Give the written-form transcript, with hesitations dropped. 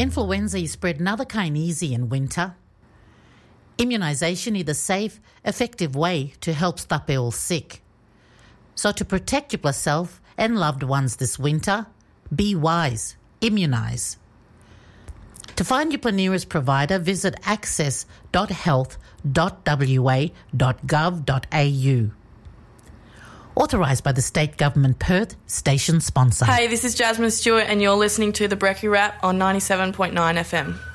Influenza is spread natherkain easy in winter. Immunisation is a safe, effective way to help stop all sick. So to protect yourself and loved ones this winter, be wise, immunise. To find your nearest provider, visit access.health.wa.gov.au. Authorised by the State Government Perth, station sponsor. Hey, this is Jasmine Stewart and you're listening to The Brekkie Wrap on 97.9 FM.